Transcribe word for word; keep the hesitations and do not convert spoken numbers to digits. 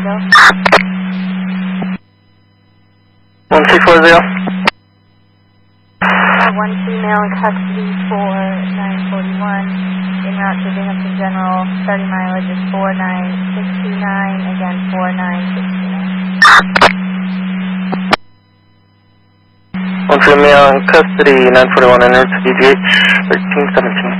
Tango. one two four zero. One female in custody for nine forty-one. En route to Binghamton General. Starting mileage is four nine six two nine. Again, four nine six two nine. One female in custody, nine forty-one en route to D G H, thirteen seventeen.